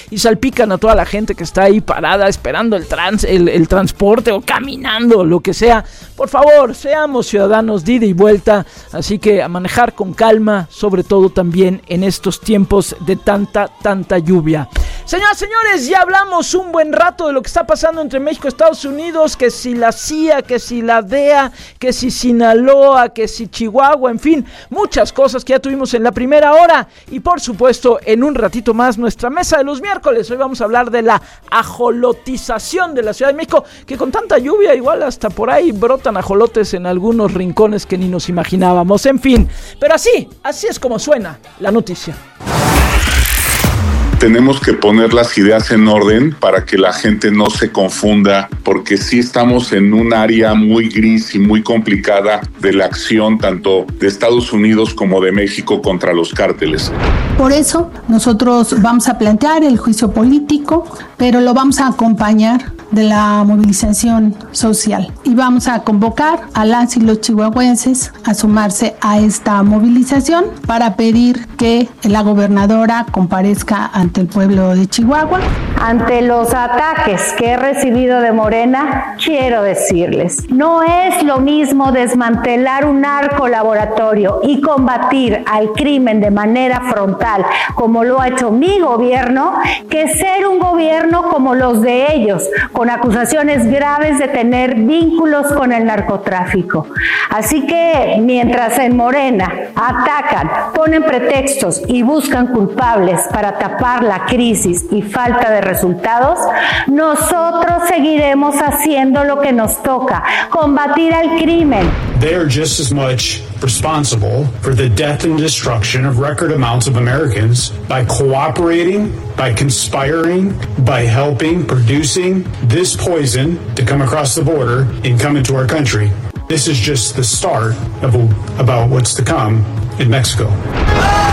y salpican a toda la gente que está ahí parada esperando el transporte o caminando, lo que sea. Por favor, seamos ciudadanos de ida y vuelta, así que a manejar con calma, sobre todo también en estos tiempos de tanta lluvia. Señoras, señores, ya hablamos un buen rato de lo que está pasando entre México y Estados Unidos, que si la CIA, que si la DEA, que si Sinaloa, que si Chihuahua, en fin, muchas cosas que ya tuvimos en la primera hora. Y por supuesto, en un ratito más, nuestra mesa de los miércoles. Hoy vamos a hablar de la ajolotización de la Ciudad de México, que con tanta lluvia igual hasta por ahí brotan ajolotes en algunos rincones que ni nos imaginábamos. En fin, pero así es como suena la noticia. Tenemos que poner las ideas en orden para que la gente no se confunda, porque sí estamos en un área muy gris y muy complicada de la acción tanto de Estados Unidos como de México contra los cárteles. Por eso nosotros vamos a plantear el juicio político, pero lo vamos a acompañar de la movilización social y vamos a convocar a las y los chihuahuenses a sumarse a esta movilización para pedir que la gobernadora comparezca ante el pueblo de Chihuahua. Ante los ataques que he recibido de Morena, quiero decirles, no es lo mismo desmantelar un narcolaboratorio y combatir al crimen de manera frontal, como lo ha hecho mi gobierno, que ser un gobierno como los de ellos, con acusaciones graves de tener vínculos con el narcotráfico. Así que mientras en Morena atacan, ponen pretextos y buscan culpables para tapar la crisis y falta de resultados, nosotros seguiremos haciendo lo que nos toca, combatir al crimen. They are just as much responsible for the death and destruction of record amounts of Americans by cooperating, by conspiring, by helping, producing this poison to come across the border and come into our country. This is just the start of about what's to come in Mexico.